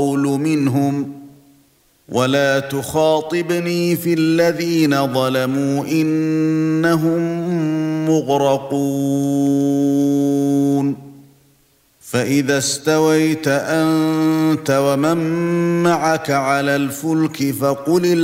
منهم ولا تخاطبني في الذين ظلموا إنهم مغرقون فإذا استويت أنت ومن معك على الفلك فقل